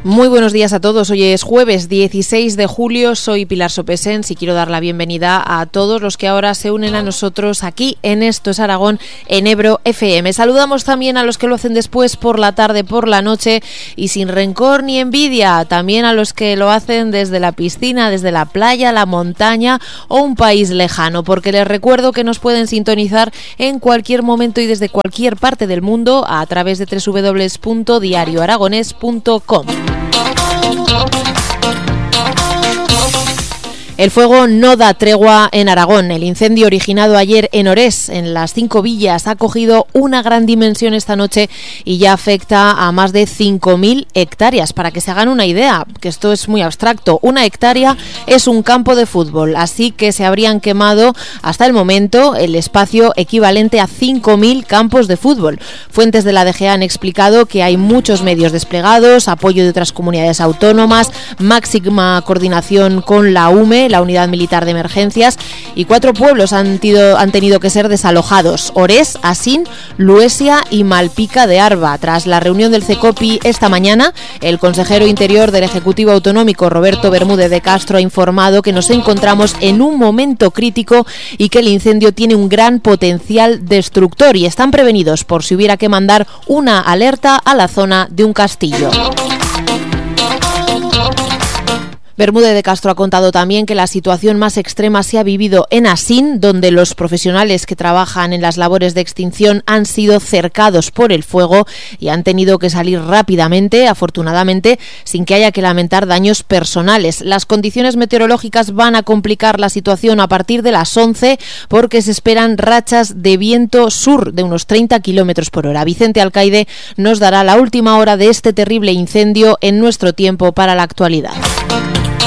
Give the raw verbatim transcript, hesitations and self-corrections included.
Muy buenos días a todos. Hoy es jueves dieciséis de julio. Soy Pilar Sopesens y quiero dar la bienvenida a todos los que ahora se unen a nosotros aquí en Esto es Aragón, en Ebro F M. Saludamos también a los que lo hacen después por la tarde, por la noche y sin rencor ni envidia. También a los que lo hacen desde la piscina, desde la playa, la montaña o un país lejano. Porque les recuerdo que nos pueden sintonizar en cualquier momento y desde cualquier parte del mundo a través de doble u doble u doble u punto diario aragonés punto com. El fuego no da tregua en Aragón. El incendio originado ayer en Orés, en las Cinco Villas, ha cogido una gran dimensión esta noche y ya afecta a más de cinco mil hectáreas. Para que se hagan una idea, que esto es muy abstracto, una hectárea es un campo de fútbol, así que se habrían quemado hasta el momento el espacio equivalente a cinco mil campos de fútbol. Fuentes de la D G A han explicado que hay muchos medios desplegados, apoyo de otras comunidades autónomas, máxima coordinación con la U M E, la Unidad Militar de Emergencias, y cuatro pueblos han, tido, han tenido que ser desalojados: Orés, Asín, Luesia y Malpica de Arba. Tras la reunión del CECOPI esta mañana, el consejero interior del Ejecutivo Autonómico, Roberto Bermúdez de Castro, ha informado que nos encontramos en un momento crítico y que el incendio tiene un gran potencial destructor y están prevenidos por si hubiera que mandar una alerta a la zona de un castillo. Bermúdez de Castro ha contado también que la situación más extrema se ha vivido en Asín, donde los profesionales que trabajan en las labores de extinción han sido cercados por el fuego y han tenido que salir rápidamente, afortunadamente, sin que haya que lamentar daños personales. Las condiciones meteorológicas van a complicar la situación a partir de las once porque se esperan rachas de viento sur de unos treinta kilómetros por hora. Vicente Alcaide nos dará la última hora de este terrible incendio en nuestro tiempo para la actualidad.